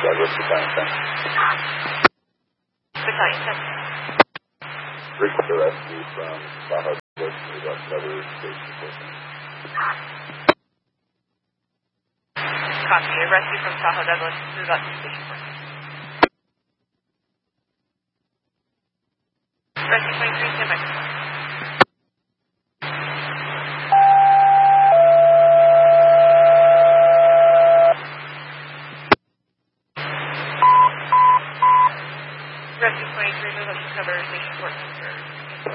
Douglas, Battalion 10. Battalion 10. Request a rescue from Tahoe Douglas to another station enforcement. Copy. A rescue from Tahoe Douglas move out to station enforcement. Rescue 23, stand